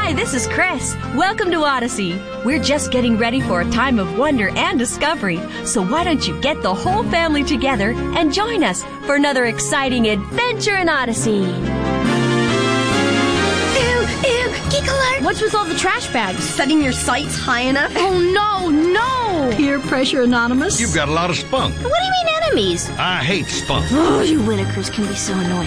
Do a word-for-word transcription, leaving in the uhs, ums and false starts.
Hi, this is Chris. Welcome to Odyssey. We're just getting ready for a time of wonder and discovery. So why don't you get the whole family together and join us for another exciting adventure in Odyssey. Ew, ew, geek alert! What's with all the trash bags? Setting your sights high enough? Oh, no, no! Peer Pressure Anonymous? You've got a lot of spunk. What do you mean enemies? I hate spunk. Oh, you Whitakers can be so annoying.